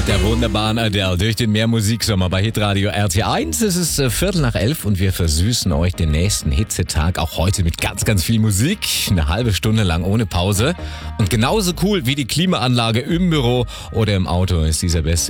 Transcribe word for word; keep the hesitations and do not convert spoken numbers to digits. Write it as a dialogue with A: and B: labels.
A: Der wunderbaren Adele durch den Mehrmusiksommer bei Hitradio R T eins. Es ist äh, Viertel nach elf und wir versüßen euch den nächsten Hitzetag auch heute mit ganz, ganz viel Musik. Eine halbe Stunde lang ohne Pause. Und genauso cool wie die Klimaanlage im Büro oder im Auto ist dieser beste